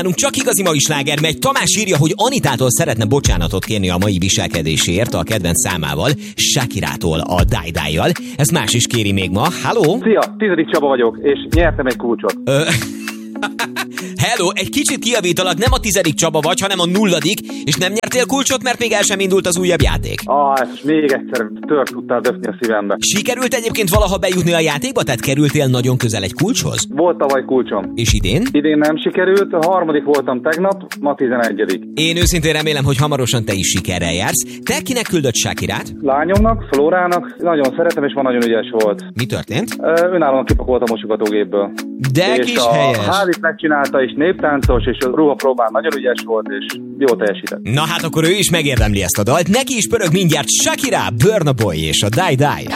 Csak igazi mai sláger megy. Tamás írja, hogy Anitától szeretne bocsánatot kérni a mai viselkedéséért a kedvenc számával, Shakirától a Die-Die-jal. Ezt más is kéri még ma. Halló? Szia, 10. Csaba vagyok, és nyertem egy kulcsot. Hello, egy kicsit kijavítalak, nem a 10. Csaba vagy, hanem a 0. és nem nyertél kulcsot, mert még el sem indult az újabb játék. Ezt még egyszer tört tudtál döfni a szívembe. Sikerült egyébként valaha bejutni a játékba, tehát kerültél nagyon közel egy kulcshoz? Volt tavaly kulcsom. És idén? Idén nem sikerült, a 3. voltam tegnap, ma 11. Én őszintén remélem, hogy hamarosan te is sikerrel jársz. Te kinek küldött Shakirát? Lányomnak, Flórának, nagyon szeretem, és ma nagyon ügyes volt. Mi történt? Önállóan kipakolt a mosogatógépből. De és kis a helyes. házit megcsinálta, és néptáncos, és a ruhapróbán nagyon ügyes volt, és jól teljesített. Na hát akkor ő is megérdemli ezt a dalt. Neki is pörög mindjárt Shakira, Burna Boy és a Die-Die.